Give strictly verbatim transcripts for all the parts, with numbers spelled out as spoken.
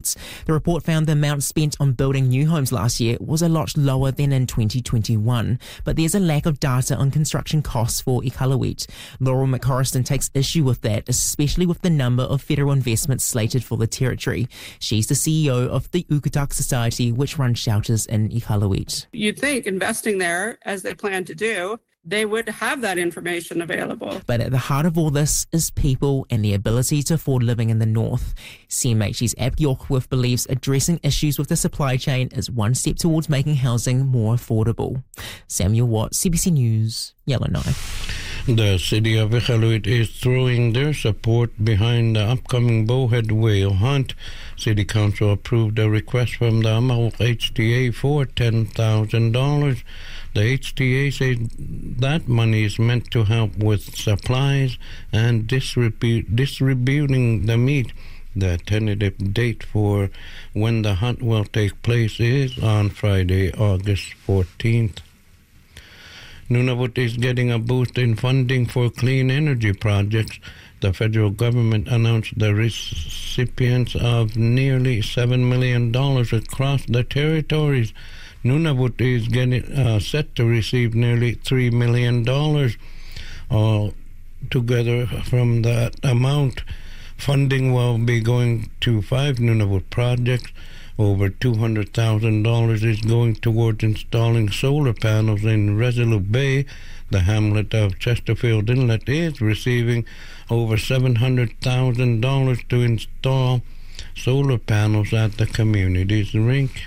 estates. The report found the amount spent on building new homes last year was a lot lower than in twenty twenty-one, but there's a lack of data on construction costs for Iqaluit. Laurel McCorriston takes issue with that, especially with the number of federal investments slated for the territory. She's the C E O of the Ukutak Society, which runs shelters in Iqaluit. You'd think investing there, as they plan to do, they would have that information available. But at the heart of all this is people and the ability to afford living in the north. C M H's Ab Yorkworth believes addressing issues with the supply chain is one step towards making housing more affordable. Samuel Watt, C B C News, Yellowknife. The city of Iqaluit is throwing their support behind the upcoming bowhead whale hunt. City Council approved a request from the Amahawk H T A for ten thousand dollars. The H T A said that money is meant to help with supplies and distribu- distributing the meat. The tentative date for when the hunt will take place is on Friday, August fourteenth. Nunavut is getting a boost in funding for clean energy projects. The federal government announced the recipients of nearly seven million dollars across the territories. Nunavut is getting uh, set to receive nearly three million dollars. All together from that amount, funding will be going to five Nunavut projects. Over two hundred thousand dollars is going towards installing solar panels in Resolute Bay. The hamlet of Chesterfield Inlet is receiving over seven hundred thousand dollars to install solar panels at the community's rink.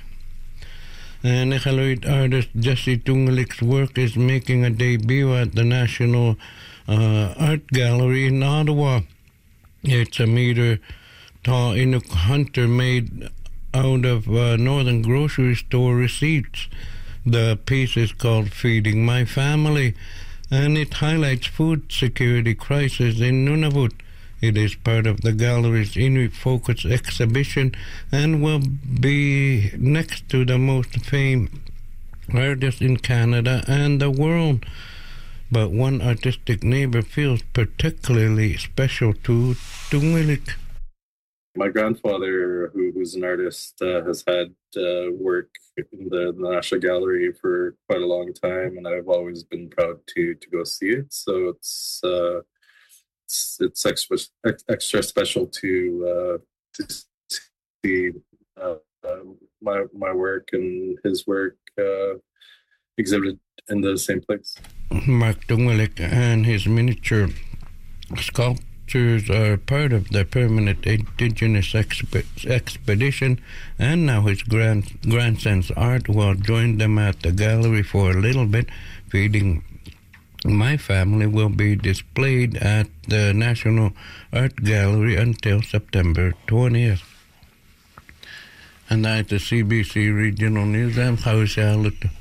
And Iqaluit artist Jesse Tungalik's work is making a debut at the National uh, Art Gallery in Ottawa. It's a meter tall Inuk hunter made out of uh, Northern grocery store receipts. The piece is called Feeding My Family, and it highlights food security crisis in Nunavut. It is part of the gallery's Inuit Focus exhibition and will be next to the most famous artists in Canada and the world. But one artistic neighbor feels particularly special to Tungilik. My grandfather, who, who's an artist, uh, has had uh, work in the, the National Gallery for quite a long time, and I've always been proud to to go see it. So it's uh, it's, it's extra extra special to uh, to see uh, uh, my my work and his work uh, exhibited in the same place. Mark Tungelik and his miniature sculpture are part of the permanent Indigenous exp- expedition, and now his grand, grandson's art will join them at the gallery for a little bit. Feeding My Family will be displayed at the National Art Gallery until September twentieth. And that's the C B C Regional News. I'm Hausa Alut.